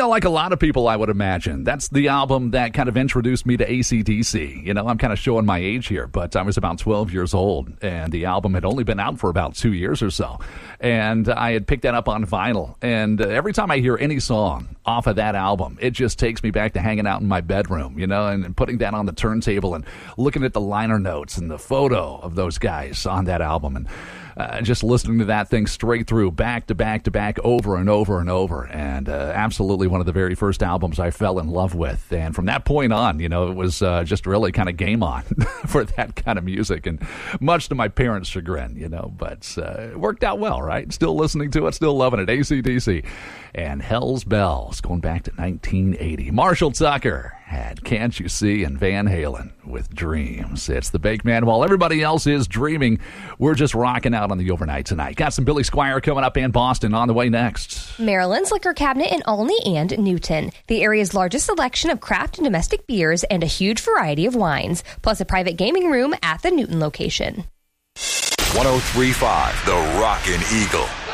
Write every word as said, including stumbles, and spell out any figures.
know, like a lot of people, I would imagine, that's the album that kind of introduced me to A C D C. You know, I'm kind of showing my age here, but I was about twelve years old, and the album had only been out for about two years or so. And I had picked that up on vinyl, and uh, every time I hear any song off of that album, it just takes me back to hanging out in my bedroom, you know, and, and putting that on the turntable and looking at the liner notes and the photo of those guys on that album, and Uh, just listening to that thing straight through, back to back to back, over and over and over. And uh, absolutely one of the very first albums I fell in love with. And from that point on, you know, it was uh, just really kind of game on for that kind of music. And much to my parents' chagrin, you know, but uh, it worked out well, right? Still listening to it, still loving it. A C D C and Hell's Bells, going back to nineteen eighty. Marshall Tucker had Can't You See, and Van Halen with Dreams. It's the Bake Man. While everybody else is dreaming, we're just rocking out on the overnight tonight. Got some Billy Squier coming up in Boston on the way next. Maryland's Liquor Cabinet in Olney and Newton. The area's largest selection of craft and domestic beers and a huge variety of wines, plus a private gaming room at the Newton location. one oh three point five The Rockin' Eagle.